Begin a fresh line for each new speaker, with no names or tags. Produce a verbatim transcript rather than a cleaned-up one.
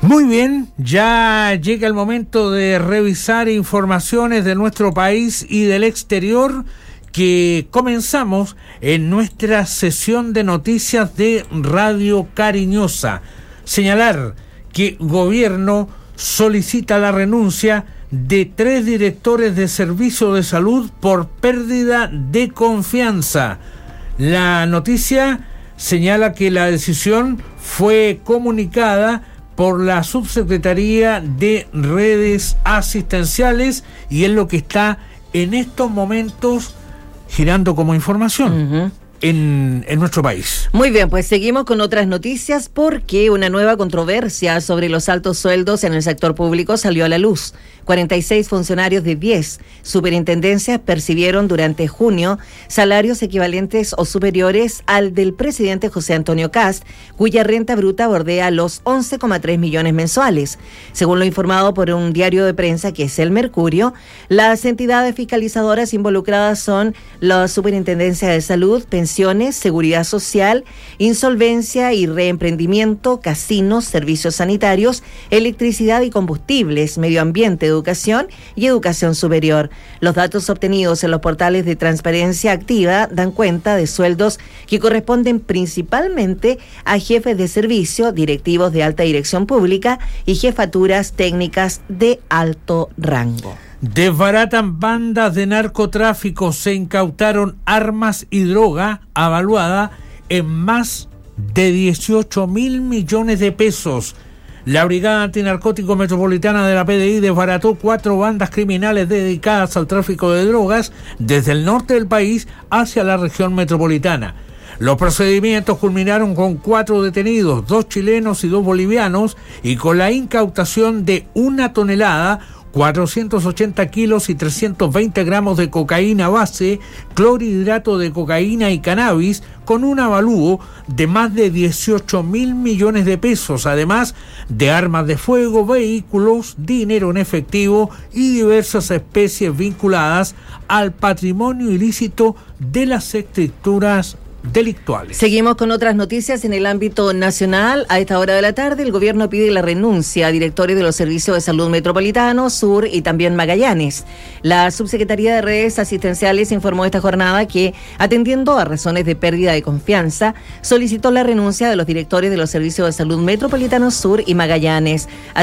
Muy bien, ya llega el momento de revisar informaciones de nuestro país y del exterior, que comenzamos en nuestra sesión de noticias de Radio Cariñosa. Señalar que gobierno solicita la renuncia de tres directores de servicio de salud por pérdida de confianza. La noticia señala que la decisión fue comunicada por la Subsecretaría de Redes Asistenciales y es lo que está en estos momentos girando como información. Uh-huh. En, en nuestro país.
Muy bien, pues seguimos con otras noticias porque una nueva controversia sobre los altos sueldos en el sector público salió a la luz. cuarenta y seis funcionarios de diez superintendencias percibieron durante junio salarios equivalentes o superiores al del presidente José Antonio Kast, cuya renta bruta bordea los once coma tres millones mensuales. Según lo informado por un diario de prensa que es El Mercurio, las entidades fiscalizadoras involucradas son la Superintendencia de Salud, Pensiones, Seguridad Social, Insolvencia y Reemprendimiento, Casinos, Servicios Sanitarios, Electricidad y Combustibles, Medio Ambiente, Educación y Educación Superior. Los datos obtenidos en los portales de Transparencia Activa dan cuenta de sueldos que corresponden principalmente a jefes de servicio, directivos de alta dirección pública y jefaturas técnicas de alto rango.
Desbaratan bandas de narcotráfico, se incautaron armas y droga avaluada en más de dieciocho mil millones de pesos. La Brigada Antinarcótico Metropolitana de la P D I desbarató cuatro bandas criminales dedicadas al tráfico de drogas desde el norte del país hacia la región metropolitana. Los procedimientos culminaron con cuatro detenidos, dos chilenos y dos bolivianos, y con la incautación de una tonelada, cuatrocientos ochenta kilos y trescientos veinte gramos de cocaína base, clorhidrato de cocaína y cannabis, con un avalúo de más de dieciocho mil millones de pesos, además de armas de fuego, vehículos, dinero en efectivo y diversas especies vinculadas al patrimonio ilícito de las estructuras delictuales.
Seguimos con otras noticias en el ámbito nacional. A esta hora de la tarde, el gobierno pide la renuncia a directores de los servicios de salud metropolitano, Sur y también Magallanes. La Subsecretaría de Redes Asistenciales informó esta jornada que, atendiendo a razones de pérdida de confianza, solicitó la renuncia de los directores de los servicios de salud metropolitano, Sur y Magallanes.